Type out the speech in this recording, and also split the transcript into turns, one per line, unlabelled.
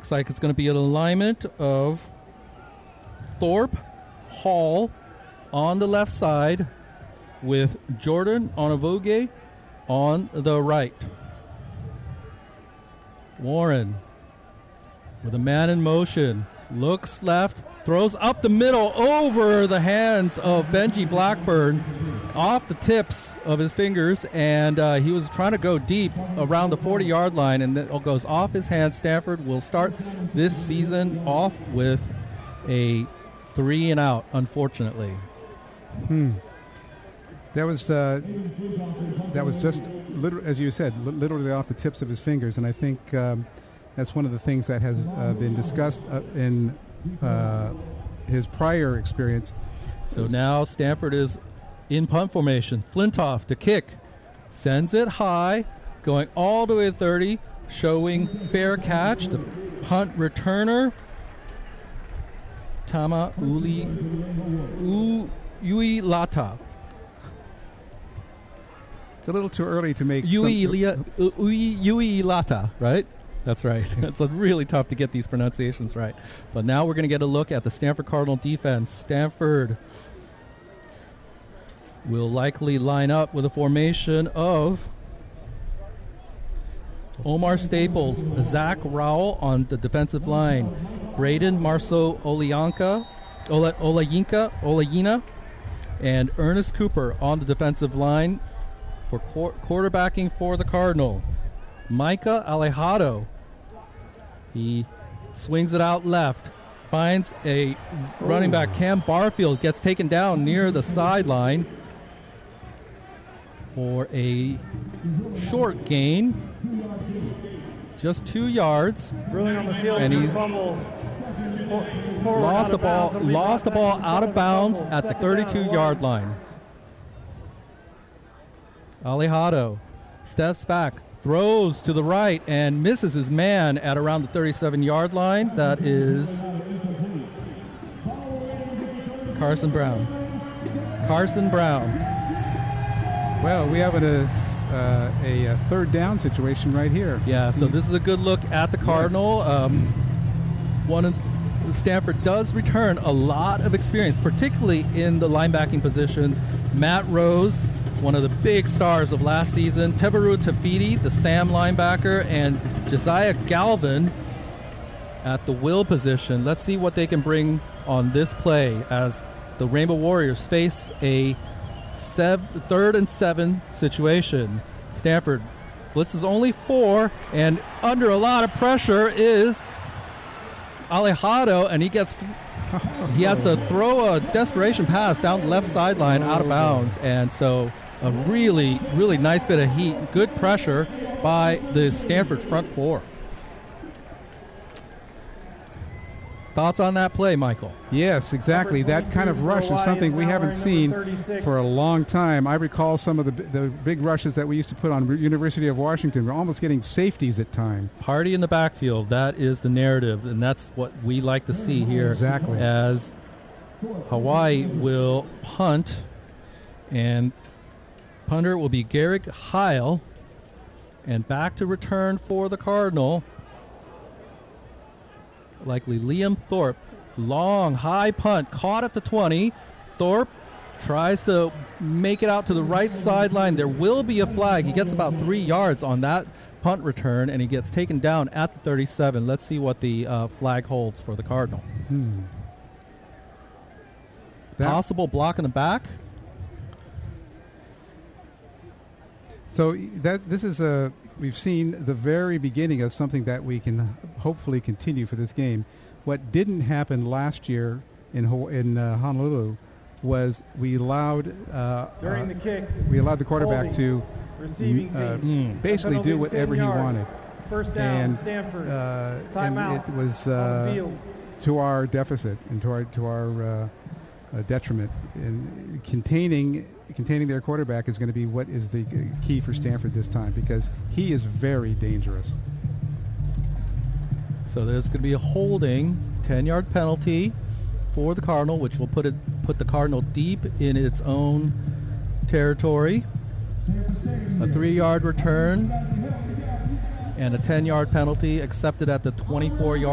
looks like it's going to be an alignment of Thorpe, Hall on the left side with Jordan Onavoge on the right. Warren with a man in motion, looks left, throws up the middle over the hands of Benji Blackburn, off the tips of his fingers, and he was trying to go deep around the 40-yard line, and it goes off his hands. Stanford will start this season off with a 3 and out, unfortunately.
That was just, as you said, literally off the tips of his fingers, and I think that's one of the things that has been discussed in his prior experience.
So now Stanford is in punt formation. Flintoff to kick, sends it high, going all the way to 30, showing fair catch. The punt returner, Tama Uilata.
It's a little too early to make
Uilata, right? That's right. It's really tough to get these pronunciations right. But now we're going to get a look at the Stanford Cardinal defense. Stanford will likely line up with a formation of Omar Staples, Zach Rowell on the defensive line, Braden Marceau Olayinka, and Ernest Cooper on the defensive line for quarterbacking for the Cardinal. Micah Alejado, he swings it out left, finds a running back. Cam Barfield gets taken down near the sideline for a short gain, just 2 yards.
Really on the field,
and he's lost the ball out of bounds at the 32-yard line. Alejado steps back, throws to the right, and misses his man at around the 37-yard line. That is Carson Brown.
Well, we have a third down situation right here.
Yeah, so this is a good look at the Cardinal. Yes. Stanford does return a lot of experience, particularly in the linebacking positions. Matt Rose, one of the big stars of last season, Tevaru Tafiti, the Sam linebacker, and Josiah Galvin at the will position. Let's see what they can bring on this play as the Rainbow Warriors face a 3rd and 7 situation. Stanford blitzes only 4, and under a lot of pressure is Alejado, and he has to throw a desperation pass down the left sideline out of bounds, and so a really, really nice bit of heat, good pressure by the Stanford front four. Thoughts on that play, Michael?
Yes, exactly. That kind of rush is something we haven't seen for a long time. I recall some of the big rushes that we used to put on University of Washington. We're almost getting safeties at time.
Party in the backfield. That is the narrative, and that's what we like to see here.
Exactly.
As Hawaii will punt, and punter will be Garrick Heil, and back to return for the Cardinal. Likely Liam Thorpe. Long, high punt, caught at the 20. Thorpe tries to make it out to the right sideline. There will be a flag. He gets about 3 yards on that punt return, and he gets taken down at the 37. Let's see what the flag holds for the Cardinal. Possible block in the back.
So this is we've seen the very beginning of something that we can hopefully continue for this game. What didn't happen last year in Honolulu was we allowed
during the kick,
we allowed the quarterback to basically do whatever he wanted.
First down, and Stanford. Timeout.
And it was to our deficit and to our detriment. And containing their quarterback is going to be what is the key for Stanford this time, because he is very dangerous.
So there's going to be a holding 10-yard penalty for the Cardinal, which will put the Cardinal deep in its own territory. A 3-yard return and a 10-yard penalty accepted at the 24-yard